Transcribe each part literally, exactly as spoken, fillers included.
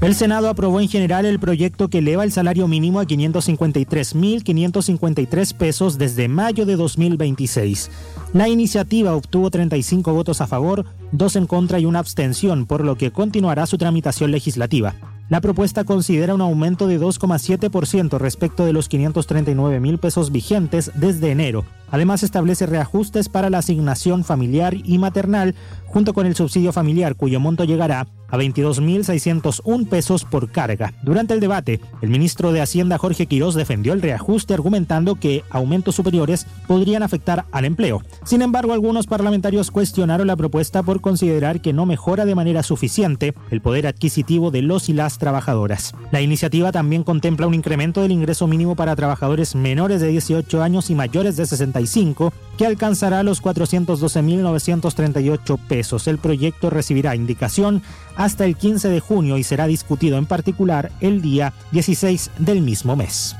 El Senado aprobó en general el proyecto que eleva el salario mínimo a quinientos cincuenta y tres mil quinientos cincuenta y tres pesos desde mayo de dos mil veintiséis. La iniciativa obtuvo treinta y cinco votos a favor, dos en contra y una abstención, por lo que continuará su tramitación legislativa. La propuesta considera un aumento de dos coma siete por ciento respecto de los quinientos treinta y nueve mil pesos vigentes desde enero. Además, establece reajustes para la asignación familiar y maternal, junto con el subsidio familiar, cuyo monto llegará a veintidós mil seiscientos uno pesos por carga. Durante el debate, el ministro de Hacienda, Jorge Quirós, defendió el reajuste argumentando que aumentos superiores podrían afectar al empleo. Sin embargo, algunos parlamentarios cuestionaron la propuesta por considerar que no mejora de manera suficiente el poder adquisitivo de los y las trabajadoras. La iniciativa también contempla un incremento del ingreso mínimo para trabajadores menores de dieciocho años y mayores de sesenta y cinco, que alcanzará los cuatrocientos doce mil novecientos treinta y ocho pesos. El proyecto recibirá indicación hasta el quince de junio y será discutido en particular el día dieciséis del mismo mes.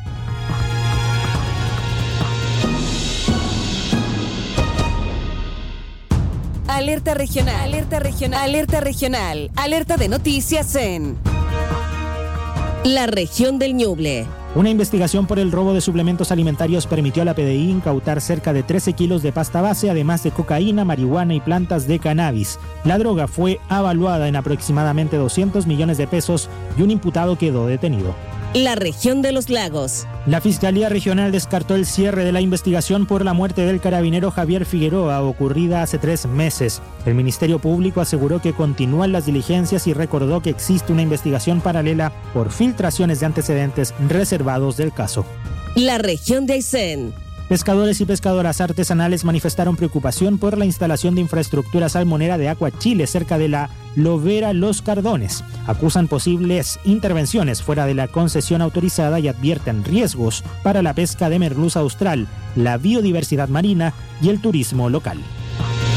Alerta regional, alerta regional, alerta regional, alerta de noticias en la región del Ñuble. Una investigación por el robo de suplementos alimentarios permitió a la P D I incautar cerca de trece kilos de pasta base, además de cocaína, marihuana y plantas de cannabis. La droga fue avaluada en aproximadamente doscientos millones de pesos y un imputado quedó detenido. La región de los lagos. La Fiscalía Regional descartó el cierre de la investigación por la muerte del carabinero Javier Figueroa, ocurrida hace tres meses. El Ministerio Público aseguró que continúan las diligencias y recordó que existe una investigación paralela por filtraciones de antecedentes reservados del caso. La región de Aysén. Pescadores y pescadoras artesanales manifestaron preocupación por la instalación de infraestructura salmonera de Aqua Chile cerca de la Lobera Los Cardones. Acusan posibles intervenciones fuera de la concesión autorizada y advierten riesgos para la pesca de merluza austral, la biodiversidad marina y el turismo local.